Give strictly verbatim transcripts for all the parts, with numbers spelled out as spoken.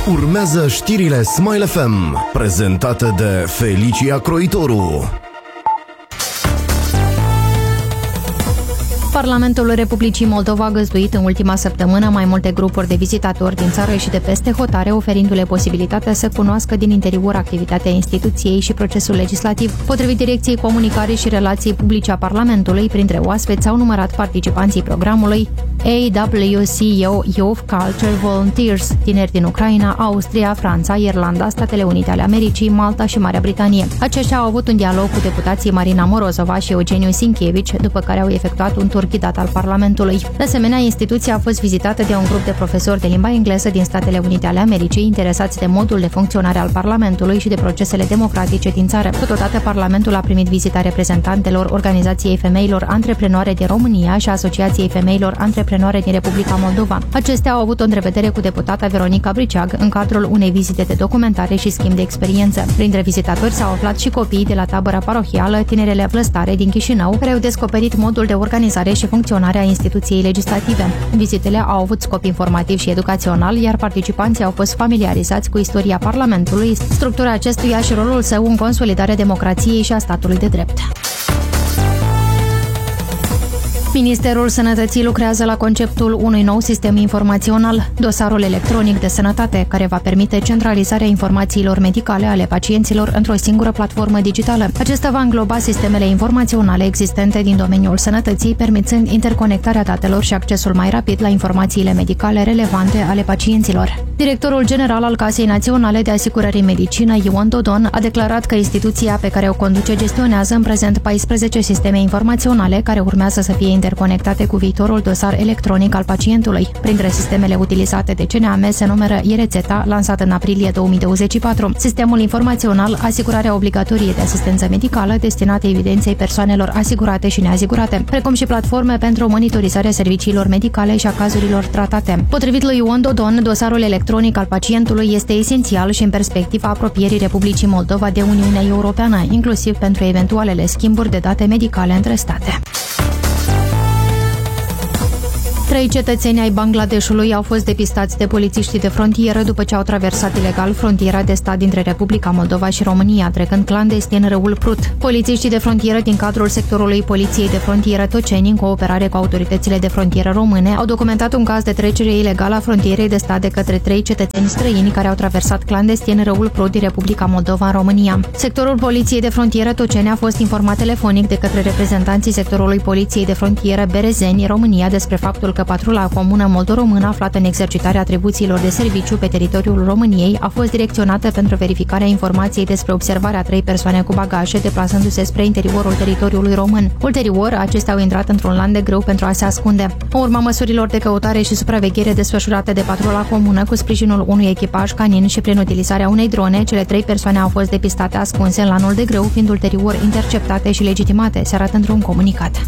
Urmează știrile Smile F M, prezentate de Felicia Croitoru. Parlamentul Republicii Moldova a găzduit în ultima săptămână mai multe grupuri de vizitatori din țară și de peste hotare, oferindu-le posibilitatea să cunoască din interior activitatea instituției și procesul legislativ. Potrivit Direcției Comunicare și Relații Publice a Parlamentului, printre oaspeți au numărat participanții programului A W C O Youth Culture Volunteers, tineri din Ucraina, Austria, Franța, Irlanda, Statele Unite ale Americii, Malta și Marea Britanie. Aceștia au avut un dialog cu deputații Marina Morozova și Eugeniu Sinchievici, după care au efectuat un tur ghidat al Parlamentului. De asemenea, instituția a fost vizitată de un grup de profesori de limba engleză din Statele Unite ale Americii, interesați de modul de funcționare al Parlamentului și de procesele democratice din țară. Totodată, Parlamentul a primit vizita reprezentantelor Organizației Femeilor Antreprenoare din România și Asociației Femeilor Antreprenoare din Republica Moldova. Acestea au avut o întrevedere cu deputata Veronica Briceag în cadrul unei vizite de documentare și schimb de experiență. Printre vizitatori s-au aflat și copiii de la tabăra parohială Tinerele Vlăstare din Chișinău, care au descoperit modul de organizare și funcționarea instituției legislative. Vizitele au avut scop informativ și educațional, iar participanții au fost familiarizați cu istoria Parlamentului, structura acestuia și rolul său în consolidarea democrației și a statului de drept. Ministerul Sănătății lucrează la conceptul unui nou sistem informațional, dosarul electronic de sănătate, care va permite centralizarea informațiilor medicale ale pacienților într-o singură platformă digitală. Acesta va îngloba sistemele informaționale existente din domeniul sănătății, permițând interconectarea datelor și accesul mai rapid la informațiile medicale relevante ale pacienților. Directorul general al Casei Naționale de Asigurări Medicină, Ion Dodon, a declarat că instituția pe care o conduce gestionează în prezent paisprezece sisteme informaționale care urmează să fie interconectate cu viitorul dosar electronic al pacientului. Printre sistemele utilizate de C N A M se numără e-rețeta, lansat în aprilie două mii douăzeci și patru, sistemul informațional Asigurarea obligatorie de asistență medicală, destinată evidenței persoanelor asigurate și neasigurate, precum și platforme pentru monitorizarea serviciilor medicale și a cazurilor tratate. Potrivit lui Ion Dodon, dosarul electronic al pacientului este esențial și în perspectiva apropierii Republicii Moldova de Uniunea Europeană, inclusiv pentru eventualele schimburi de date medicale între state. Trei cetățeni ai Bangladeshului au fost depistați de polițiștii de frontieră după ce au traversat ilegal frontiera de stat dintre Republica Moldova și România, trecând clandestin râul Prut. Polițiștii de frontieră din cadrul sectorului Poliției de Frontieră Toceni, în cooperare cu autoritățile de frontieră române, au documentat un caz de trecere ilegală a frontierei de stat de către trei cetățeni străini care au traversat clandestin râul Prut din Republica Moldova în România. Sectorul Poliției de Frontieră Toceni a fost informat telefonic de către reprezentanții sectorului Poliției de Frontieră Berezeni, România, despre faptul că patrula comună moldo-română aflată în exercitarea atribuțiilor de serviciu pe teritoriul României a fost direcționată pentru verificarea informației despre observarea trei persoane cu bagaje deplasându-se spre interiorul teritoriului român. Ulterior, acestea au intrat într-un lan de grâu pentru a se ascunde. În urma măsurilor de căutare și supraveghere desfășurate de patrula comună cu sprijinul unui echipaj canin și prin utilizarea unei drone, cele trei persoane au fost depistate ascunse în lanul de grâu, fiind ulterior interceptate și legitimate, se arată într-un comunicat.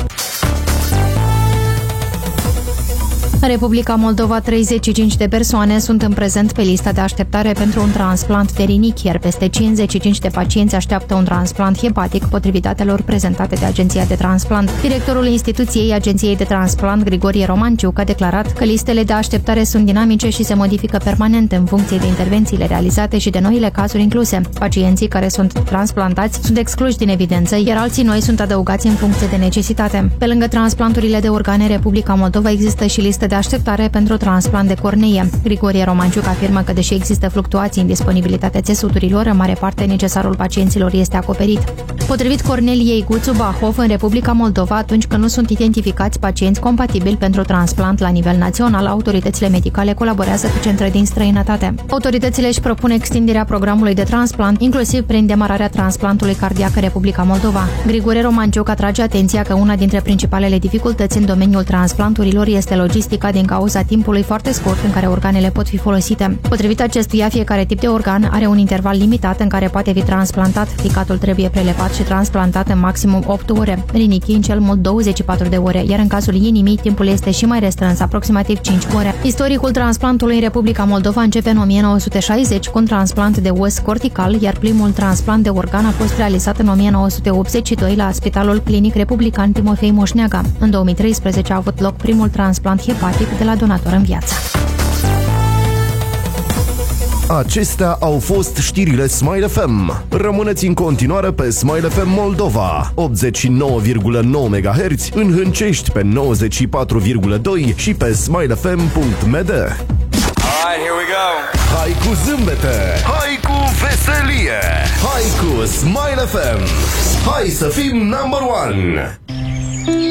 În Republica Moldova, treizeci și cinci de persoane sunt în prezent pe lista de așteptare pentru un transplant de rinichi, iar peste cincizeci și cinci de pacienți așteaptă un transplant hepatic, potrivit datelor prezentate de Agenția de Transplant. Directorul instituției Agenției de Transplant, Grigorie Romanciuc, a declarat că listele de așteptare sunt dinamice și se modifică permanent în funcție de intervențiile realizate și de noile cazuri incluse. Pacienții care sunt transplantați sunt excluși din evidență, iar alții noi sunt adăugați în funcție de necesitate. Pe lângă transplanturile de organe, Republica Moldova există și listă de așteptare pentru transplant de cornee. Grigorie Romanciuc afirmă că, deși există fluctuații în disponibilitatea țesuturilor, în mare parte necesarul pacienților este acoperit. Potrivit Corneliei Guțu Bahov, în Republica Moldova, atunci când nu sunt identificați pacienți compatibili pentru transplant la nivel național, autoritățile medicale colaborează cu centre din străinătate. Autoritățile își propun extinderea programului de transplant, inclusiv prin demararea transplantului cardiac în Republica Moldova. Grigorie Romanciuc atrage atenția că una dintre principalele dificultăți în domeniul transplanturilor este logistica din cauza timpului foarte scurt în care organele pot fi folosite. Potrivit acestuia, fiecare tip de organ are un interval limitat în care poate fi transplantat. Ficatul trebuie prelevat și transplantat în maximum opt ore, rinichii în cel mult douăzeci și patru de ore, iar în cazul inimii timpul este și mai restrâns, aproximativ cinci ore. Istoricul transplantului în Republica Moldova începe în o mie nouă sute șaizeci cu un transplant de os cortical, iar primul transplant de organ a fost realizat în o mie nouă sute optzeci și doi la Spitalul Clinic Republican Timofei Moșneaga. În două mii treisprezece a avut loc primul transplant hepatic de la donator în viață. Acestea au fost știrile Smile F M. Rămâneți în continuare pe Smile F M Moldova, optzeci și nouă virgulă nouă megahertz, în Hâncești pe nouăzeci și patru virgulă doi și pe smile f m punct m d. Alright, here we go. Hai cu zâmbete, hai cu veselie, hai cu Smile F M. Hai să fim number one.